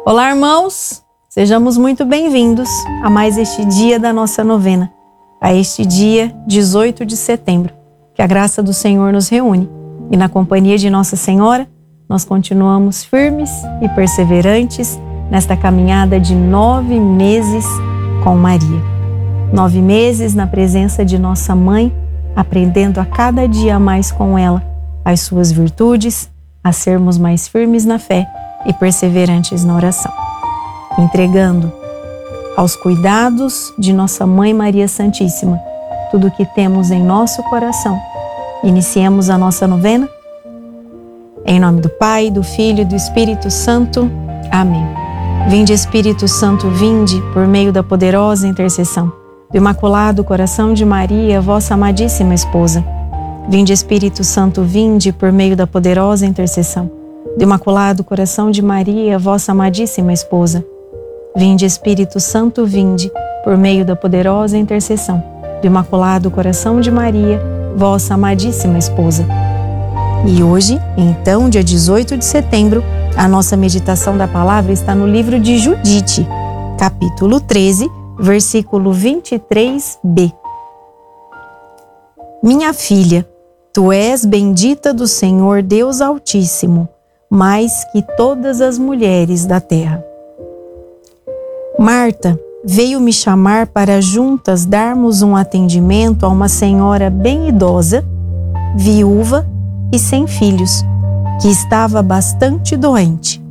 Olá, irmãos! Sejamos muito bem-vindos a mais este dia da nossa novena, a este dia 18 de setembro, que a graça do Senhor nos reúne e na companhia de Nossa Senhora, nós continuamos firmes e perseverantes nesta caminhada de 9 meses com Maria. 9 meses na presença de nossa Mãe, aprendendo a cada dia mais com ela as suas virtudes, a sermos mais firmes na fé e perseverantes na oração. Entregando aos cuidados de nossa Mãe Maria Santíssima tudo o que temos em nosso coração. Iniciemos a nossa novena. Em nome do Pai, do Filho e do Espírito Santo. Amém. Vinde, Espírito Santo, vinde, por meio da poderosa intercessão do Imaculado Coração de Maria, vossa amadíssima esposa. Vinde, Espírito Santo, vinde, por meio da poderosa intercessão do Imaculado Coração de Maria, vossa amadíssima esposa. Vinde, Espírito Santo, vinde, por meio da poderosa intercessão do Imaculado Coração de Maria, vossa amadíssima esposa. E hoje, então, dia 18 de setembro, a nossa meditação da palavra está no livro de Judite, capítulo 13, versículo 23b. Minha filha, tu és bendita do Senhor Deus Altíssimo, mais que todas as mulheres da terra. Marta veio me chamar para juntas darmos um atendimento a uma senhora bem idosa, viúva e sem filhos, que estava bastante doente.